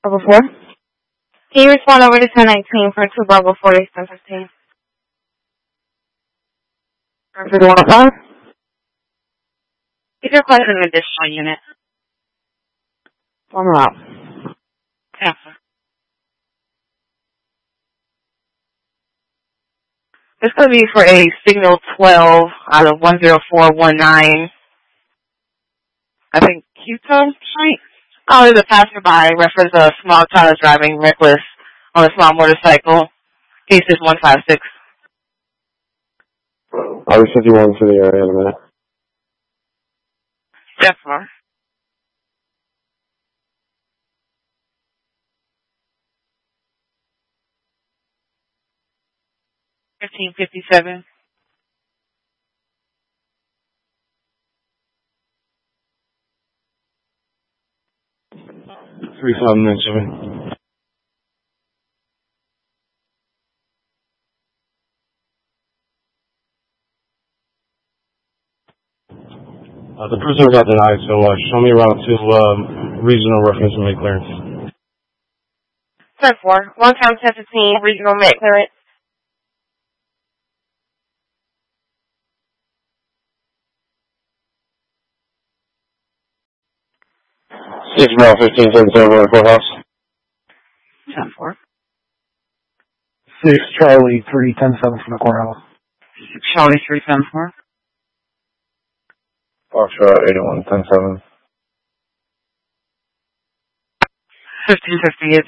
Bravo 4. Can you respond over to 1019 for 2 Bravo 4 1015? Perfect 105. If you're requesting an additional unit. Form out. Cancel. This is going to be for a signal 12 out of 10419. I think Quito Street. Oh, there's a passerby. Reference a small child is driving reckless on a small motorcycle. Case is 156. I'll be 51 to the area in a minute. Definitely. $15.57. Three 597. The prisoner got denied, so show me around to regional reference and make clearance. 10-4. 1 time 1015, regional met clearance. Mile 1537 courthouse. 10-4. 6 Charlie 310-7 from the courthouse. Charlie 310-4. Foxtrot 81-10-7. 1558.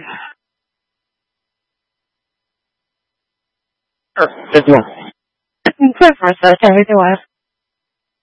51. 10-4, sir. Everything was.